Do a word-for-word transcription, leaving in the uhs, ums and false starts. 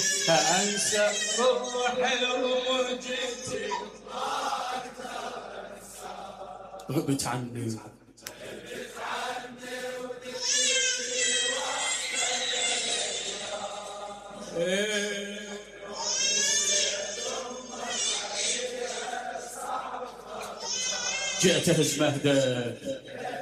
أنسى روحي وموجتي غبت عني جئت اهز مهدك